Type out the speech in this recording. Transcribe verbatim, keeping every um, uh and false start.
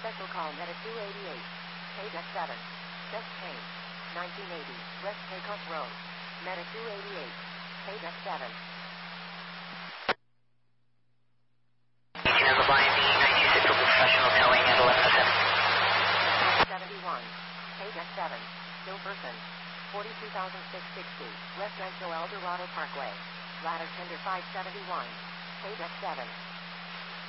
Special call Meta two eighty-eight. Page X seven. Chest pain. nineteen eighty. West Takeoff Road. Meta two eighty-eight. Page X seven. Number line B nine two six for professional towing at eleven oh seven. seventy-one. Page X seven. Still person. forty-two thousand six hundred sixty. West Rancho El Dorado Parkway. Ladder tender five seventy-one. Page X seven.